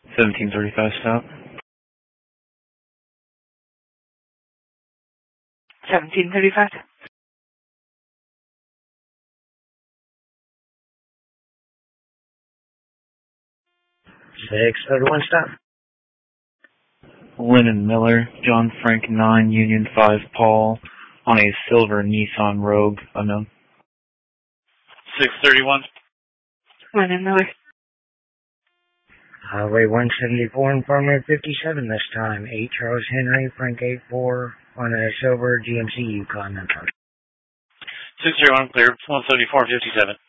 1735 stop. 1735. 631 stop. Lennon Miller, John Frank 9, Union 5, Paul, on a silver Nissan Rogue, unknown. 631. Lennon Miller. Highway 174 and Farmway 57 this time. 8 Charles Henry, Frank 84 on a silver GMC Yukon. 631, clear, 174, 57.